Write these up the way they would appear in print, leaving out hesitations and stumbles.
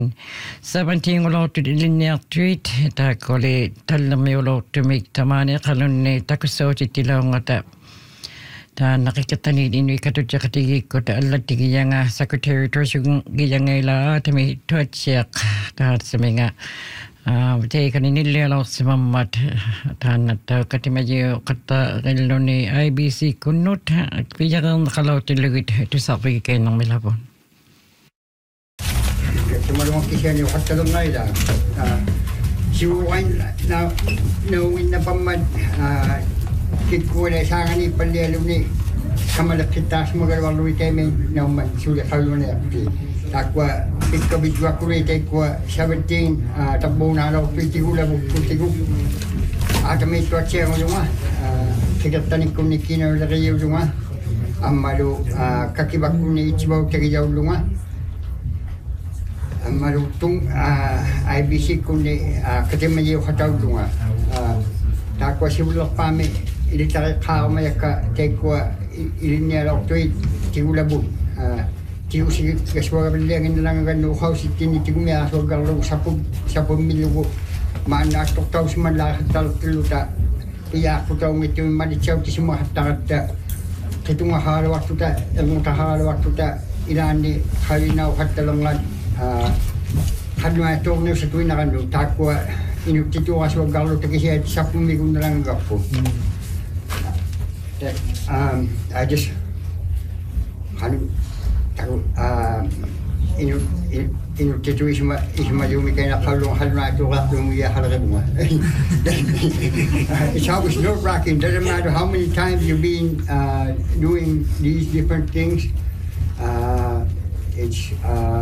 17 ulottu linniartuit taakoli tallami ulottumik tamani qalunni takussootittilaungata taannaqikkattani inuikatutjaqatigikkuta allattigiyanga secretary treasurer giyangila atami tuatsiaq taatsaminga teikani nillialorsimammat taannatta katimajiu qatta qilluni IBC kunnut pijareernaqalautillegit tusarpigikainnarmilapun Tumalong kisya ni hatta lang ngayon si Juan na win na pamad kikula sa ngani palyalo ni kamalakit taas magalawang luwi tayo may naman sulit kayo na yapti takwa ikabidwa kulay tayo kwa 17 takbo na alaw pitigula bukutigug at may tuwat siya ng kikatanik ko ni Kino Lagayaw lunga amalo kakibak ko ni Ichibaw Tagayaw lunga marutong IBC kundi katimayo kataw lunga takwa sibulok pami ilitari kao mayaka tekwa ilinyara oktoy tigulabu tigu si kaswaga bilangin lang ganu house tini tigumya so gallo sapu milugo mana toktaw simala tal tiluta iya kutaw ngito malichaw ti semua hatta kitunga halo waktu ta ilmu tahalo waktu ta ilani halinaw hatta langlad hadma tong sa tuwin na kanu takwa inutito aswa gallo takisiya sa pumigong na lang gapo I just inutito isma yumi kaya nakalong halma ito kapong iya halagabunga it's always nerve-wracking. Doesn't matter how many times you've been doing these different things. It's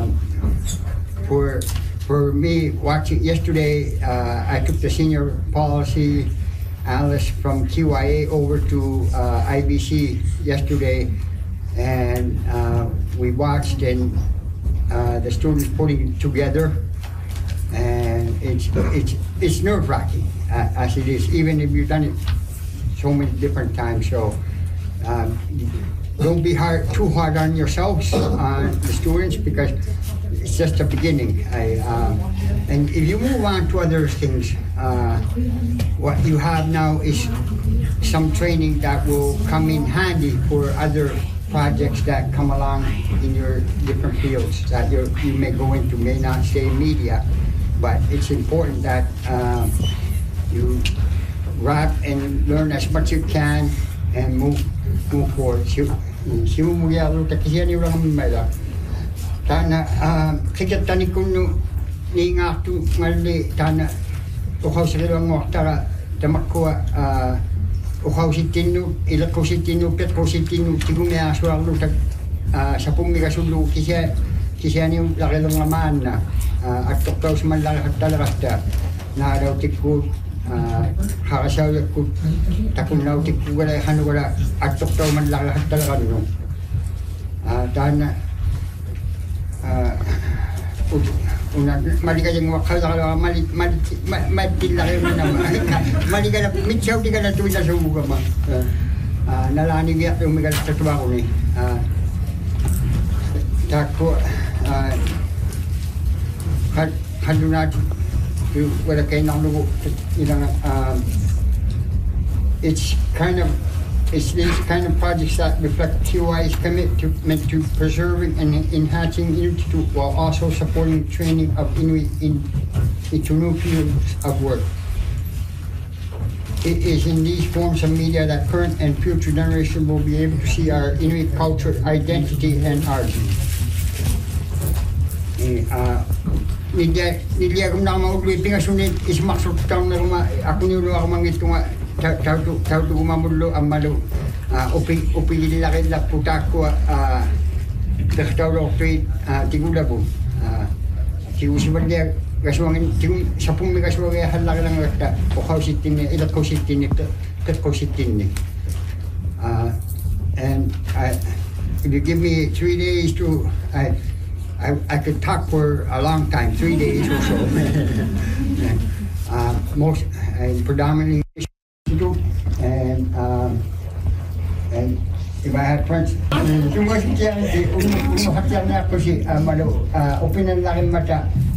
for me watching yesterday. I took the senior policy analyst from QIA over to IBC yesterday, and we watched and the students putting it together, and it's nerve-wracking as it is, even if you've done it so many different times. So. Don't be too hard on yourselves, on the students, because it's just the beginning. And if you move on to other things, what you have now is some training that will come in handy for other projects that come along in your different fields that you may go into, may not say media, but it's important that you wrap and learn as much as you can and move forward. Simu mulia lu takisiya ni orang mila. Tana kikat tani kunu ni ngatu ngali tana uhaw sila ngotara tamakwa uhaw sitinu ilako sitinu petko sitinu tigumya aswa lu tak sa pumiga sulu kisya ni laki lang naman na at tuktaw sa malaki at talakasta na daw tikko hakasaw ko takun na tikko wala hanu wala at tuktaw man laki at talakan no dana una malika yung wakala malila kayo na malika na mitsaw di ka na tuwid na sumuga ma nalani biyak yung mga tatuwa ko ni tako hadunat wala kayo nang lugo ilang it's these kind of projects that reflect QI's commitment to preserving and enhancing Inuit while also supporting training of Inuit into new fields of work. It is in these forms of media that current and future generations will be able to see our Inuit culture, identity, and art. Nili ako na maugli pingasunit ismaksok taon na ako niluwa ako mangitunga tao gumamulo ang malo upili laki la puta ko tao oktoy tigulabo tiusiban dia gaswangin tig sapung mi gaswangin halak lang ta ukaw sitin ilat ko sitin ket ko sitin and if you give me 3 days to I could talk for a long time, 3 days or so. Most predominantly and if I had friends, kung wasn't yan, umuhat yan na ako si Malo, opinan lang mata.